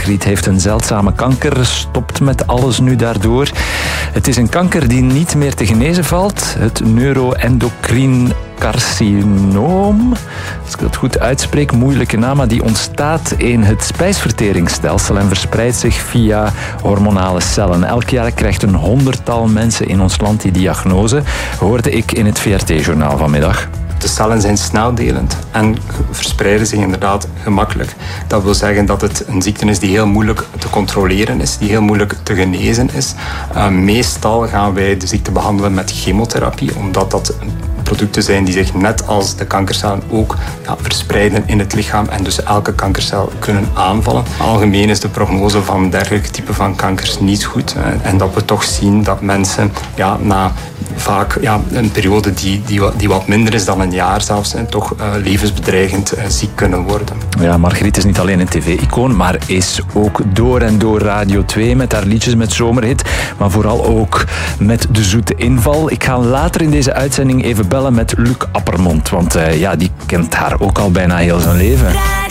Margriet heeft een zeldzame kanker, stopt met alles nu daardoor. Het is een kanker die niet meer te genezen valt. Het neuroendocrine carcinoom, als ik dat goed uitspreek, moeilijke naam, maar die ontstaat in het spijsverteringsstelsel en verspreidt zich via hormonale cellen. Elk jaar krijgt een 100-tal mensen in ons land die diagnose, hoorde ik in het VRT-journaal vanmiddag. De cellen zijn sneldelend en verspreiden zich inderdaad gemakkelijk. Dat wil zeggen dat het een ziekte is die heel moeilijk te controleren is, die heel moeilijk te genezen is. Meestal gaan wij de ziekte behandelen met chemotherapie, omdat dat producten zijn die zich net als de kankercellen ook verspreiden in het lichaam en dus elke kankercel kunnen aanvallen. Algemeen is de prognose van dergelijke type van kankers niet goed. En dat we toch zien dat mensen na vaak een periode die wat minder is dan een jaar zelfs, toch levensbedreigend ziek kunnen worden. Ja, Margriet is niet alleen een tv-icoon, maar is ook door en door Radio 2 met haar liedjes met Zomerhit, maar vooral ook met De Zoete Inval. Ik ga later in deze uitzending even bellen met Luc Appermond, want die kent haar ook al bijna heel zijn leven.